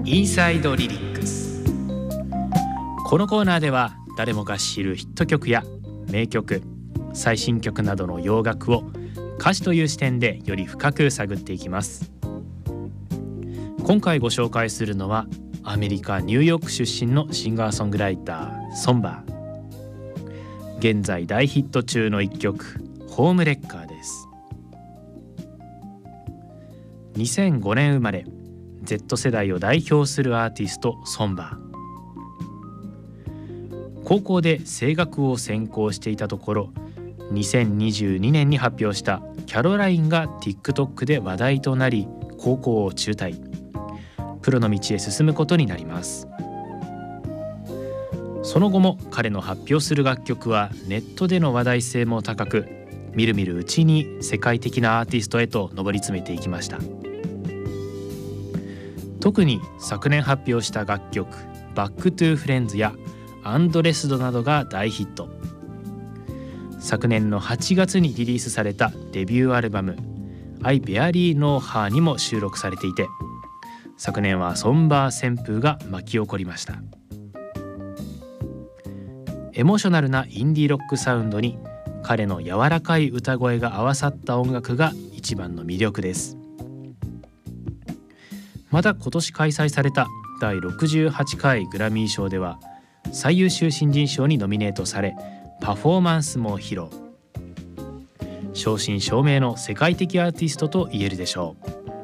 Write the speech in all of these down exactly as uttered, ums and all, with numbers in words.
インサイドリリックス。このコーナーでは誰もが知るヒット曲や名曲、最新曲などの洋楽を歌詞という視点でより深く探っていきます。今回ご紹介するのはアメリカ・ニューヨーク出身のシンガーソングライターソンバー。現在大ヒット中の一曲ホームレッカーです。にせんごねん生まれ、 Z 世代を代表するアーティストソンバー。高校で声楽を専攻していたところ、にせんにじゅうにねんに発表したキャロラインが TikTok で話題となり、高校を中退、プロの道へ進むことになります。その後も彼の発表する楽曲はネットでの話題性も高く、みるみるうちに世界的なアーティストへと上り詰めていきました。特に昨年発表した楽曲バックトゥーフレンズやアンドレスドなどが大ヒット。昨年のはちがつにリリースされたデビューアルバム I Barely Know Her にも収録されていて、昨年はソンバー旋風が巻き起こりました。エモーショナルなインディーロックサウンドに彼の柔らかい歌声が合わさった音楽が一番の魅力です。また今年開催されただいろくじゅうはちかいグラミー賞では最優秀新人賞にノミネートされ、パフォーマンスも披露。正真正銘の世界的アーティストと言えるでしょ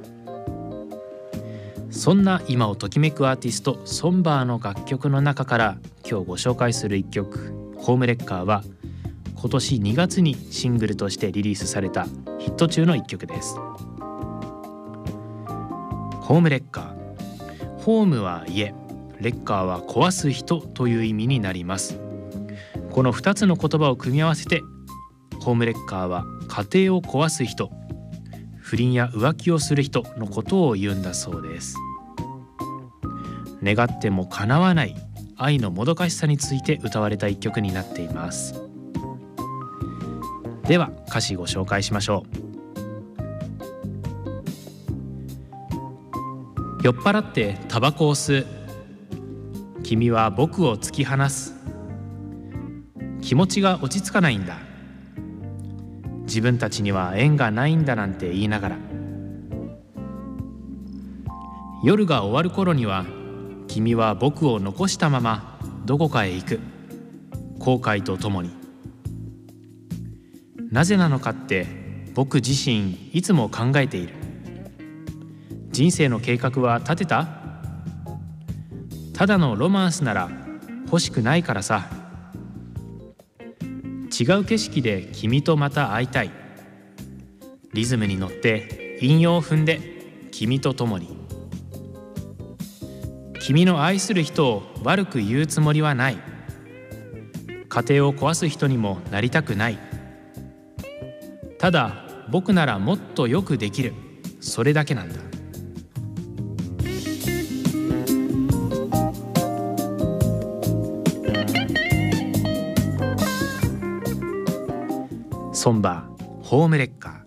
う。そんな今をときめくアーティストソンバーの楽曲の中から今日ご紹介する一曲ホームレッカーは、今年にがつにシングルとしてリリースされたヒット中の一曲です。ホームレッカー、ホームは家、レッカーは壊す人という意味になります。このふたつの言葉を組み合わせて、ホームレッカーは家庭を壊す人、不倫や浮気をする人のことを言うんだそうです。願っても叶わない愛のもどかしさについて歌われた一曲になっています。では歌詞ご紹介しましょう。酔っ払ってタバコを吸う、君は僕を突き放す、気持ちが落ち着かないんだ、自分たちには縁がないんだなんて言いながら、夜が終わる頃には君は僕を残したままどこかへ行く、後悔とともに。なぜなのかって僕自身いつも考えている。人生の計画は立てた？ただのロマンスなら欲しくないからさ。違う景色で君とまた会いたい。リズムに乗って韻を踏んで君と共に。君の愛する人を悪く言うつもりはない。家庭を壊す人にもなりたくない。ただ僕ならもっとよくできる、それだけなんだ。ソンバー、ホームレッカー。